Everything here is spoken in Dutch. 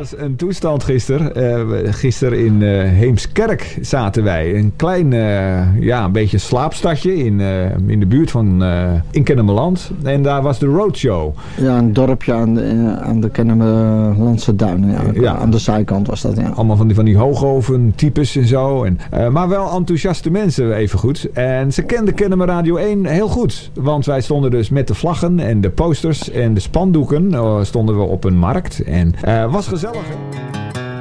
was een toestand gisteren. Gisteren in Heemskerk zaten wij. Een klein, een beetje slaapstadje in de buurt van in Kennemerland. En daar was de roadshow. Ja, een dorpje aan de Kennemerlandse duinen. Ja. Aan de zijkant was dat, ja. Allemaal van die hoogoven types en zo. Maar wel enthousiaste mensen even goed. En ze kenden Kennemer Radio 1 heel goed. Want wij stonden dus met de vlaggen en de posters en de spandoeken. Stonden we op een markt. En was gezellig, hè?